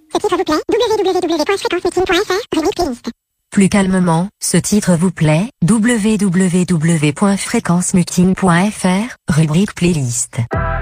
Ce titre vous plaît? www.fréquencemeeting.fr, rubrique playlist. Plus calmement, ce titre vous plaît? www.fréquencemeeting.fr, rubrique playlist.